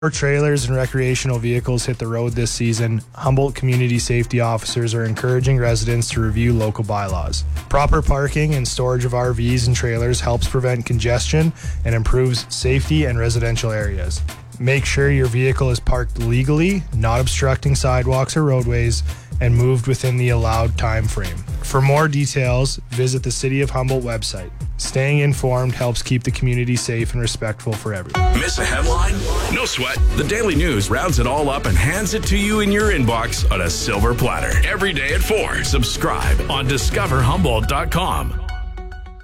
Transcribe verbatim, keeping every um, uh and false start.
For trailers and recreational vehicles hit the road this season, Humboldt community safety officers are encouraging residents to review local bylaws. Proper parking and storage of R Vs and trailers helps prevent congestion and improves safety in residential areas. Make sure your vehicle is parked legally, not obstructing sidewalks or roadways, and moved within the allowed time frame. For more details, visit the City of Humboldt website. Staying informed helps keep the community safe and respectful for everyone. Miss a headline? No sweat. The Daily News rounds it all up and hands it to you in your inbox on a silver platter. Every day at four. Subscribe on discover humboldt dot com.